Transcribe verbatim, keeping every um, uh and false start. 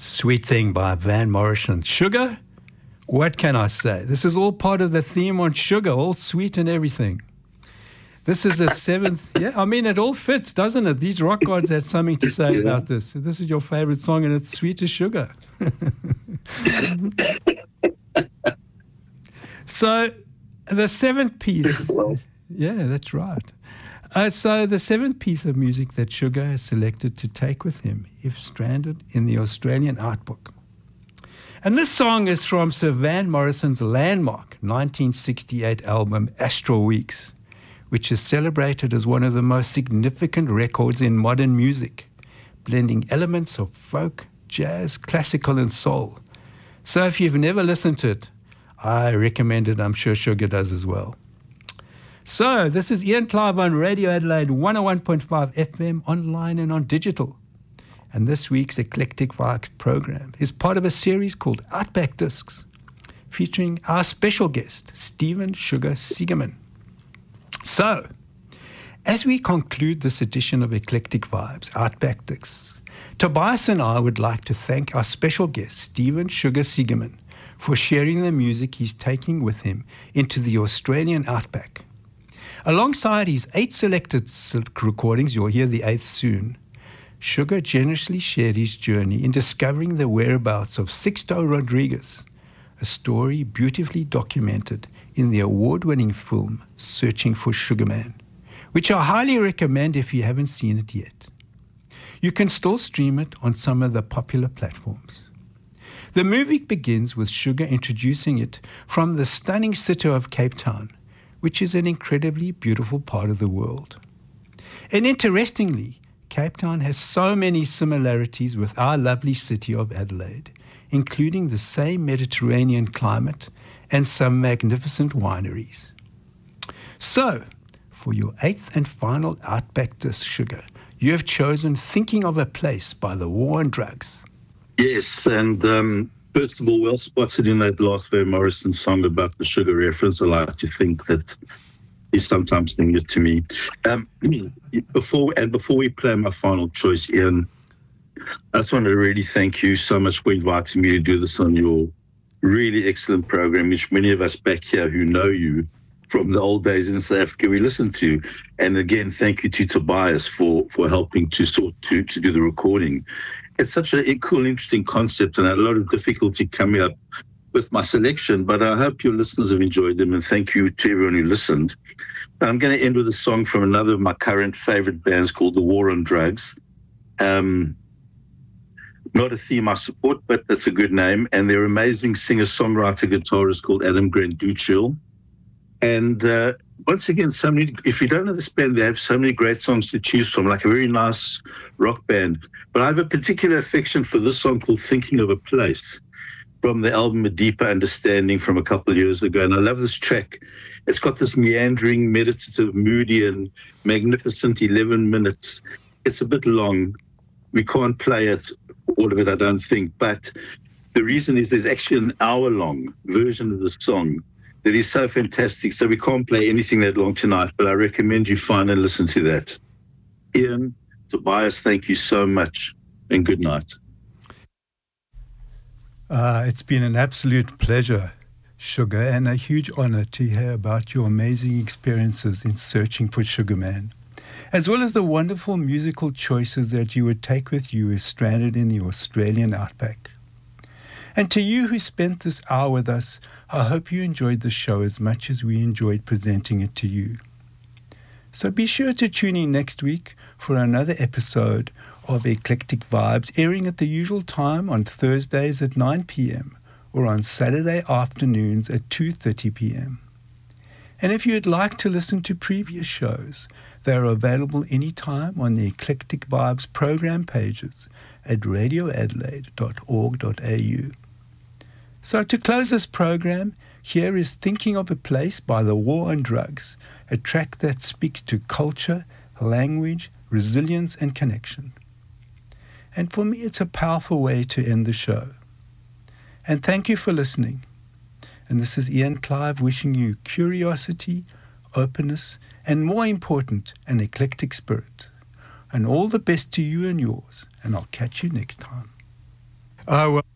Sweet Thing by Van Morrison. Sugar? What can I say? This is all part of the theme on sugar, all sweet and everything. This is the seventh. Yeah, I mean, it all fits, doesn't it? These rock gods had something to say yeah. about this. This is your favorite song, and it's sweet as sugar. So, the seventh piece. Yeah, that's right. Uh, so, the seventh piece of music that Sugar has selected to take with him if stranded in the Australian Artbook. And this song is from Sir Van Morrison's landmark nineteen sixty-eight album, Astral Weeks, which is celebrated as one of the most significant records in modern music, blending elements of folk, jazz, classical, and soul. So if you've never listened to it, I recommend it. I'm sure Sugar does as well. So this is Ian Clive on Radio Adelaide one oh one point five F M, online and on digital. And this week's Eclectic Vibes program is part of a series called Outback Discs, featuring our special guest, Stephen Sugar Siegerman. So, as we conclude this edition of Eclectic Vibes, Outback Discs, Tobias and I would like to thank our special guest, Stephen Sugar Siegerman, for sharing the music he's taking with him into the Australian Outback. Alongside his eight selected recordings, you'll hear the eighth soon, Sugar generously shared his journey in discovering the whereabouts of Sixto Rodriguez, a story beautifully documented in the award-winning film Searching for Sugar Man, which I highly recommend if you haven't seen it yet. You can still stream it on some of the popular platforms. The movie begins with Sugar introducing it from the stunning city of Cape Town, which is an incredibly beautiful part of the world. And interestingly, Cape Town has so many similarities with our lovely city of Adelaide, including the same Mediterranean climate and some magnificent wineries. So, for your eighth and final Outback Disc, Sugar, you have chosen Thinking of a Place by The War on Drugs. Yes, and um, first of all, well spotted in that last Van Morrison song about the sugar reference. I like to think that he's sometimes singing it to me. Um, before and before we play my final choice, Ian, I just want to really thank you so much for inviting me to do this on your really excellent program, which many of us back here who know you from the old days in South Africa we listen to. And again, thank you to Tobias for, for helping to sort to, to do the recording. It's such a cool, interesting concept, and a lot of difficulty coming up with my selection, but I hope your listeners have enjoyed them, and thank you to everyone who listened. I'm going to end with a song from another of my current favorite bands called The War on Drugs. Um, not a theme I support, but that's a good name, and they're amazing singer-songwriter guitarist called Adam Granduciel. And uh, once again, so many, if you don't know this band, they have so many great songs to choose from, like a very nice rock band. But I have a particular affection for this song called Thinking of a Place, from the album A Deeper Understanding from a couple of years ago. And I love this track. It's got this meandering, meditative, moody, and magnificent eleven minutes. It's a bit long. We can't play it, all of it, I don't think. But the reason is there's actually an hour-long version of the song that is so fantastic. So we can't play anything that long tonight, but I recommend you find and listen to that. Ian, Tobias, thank you so much, and good night. Uh, it's been an absolute pleasure, Sugar, and a huge honor to hear about your amazing experiences in searching for Sugar Man, as well as the wonderful musical choices that you would take with you as stranded in the Australian Outback. And to you who spent this hour with us, I hope you enjoyed the show as much as we enjoyed presenting it to you. So be sure to tune in next week for another episode of Eclectic Vibes, airing at the usual time on Thursdays at nine p.m. or on Saturday afternoons at two thirty p.m. And if you'd like to listen to previous shows, they are available anytime on the Eclectic Vibes program pages at radio adelaide dot org dot a u. So to close this program, here is Thinking of a Place by The War on Drugs, a track that speaks to culture, language, resilience, and connection. And for me, it's a powerful way to end the show. And thank you for listening. And this is Ian Clive wishing you curiosity, openness, and more important, an eclectic spirit. And all the best to you and yours. And I'll catch you next time. Oh, well.